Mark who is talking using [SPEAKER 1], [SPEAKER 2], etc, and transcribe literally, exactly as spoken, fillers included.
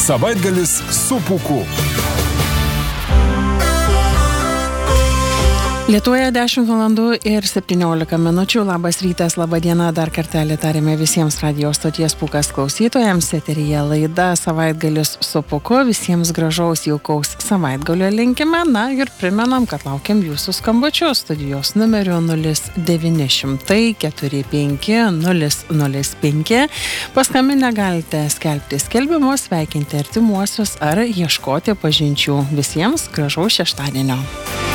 [SPEAKER 1] Savaitgalis su Pūku.
[SPEAKER 2] Lietuvoje dešimt valandų ir septyniolika minučių. Labas rytas, laba diena. Dar kartelį tarėme visiems radio stoties Pūkas klausytojams. Eteryje laida Savaitgalis su Pūku. Visiems gražaus jaukaus savaitgalio linkime. Na ir primenam, kad laukiam jūsų skambučių studijos numeriu nulis devyni šimtai keturi penki nulis nulis penki. Paskambinę galite skelbti skelbimus, sveikinti artimuosius ar ieškoti pažinčių. Visiems gražaus šeštadienio.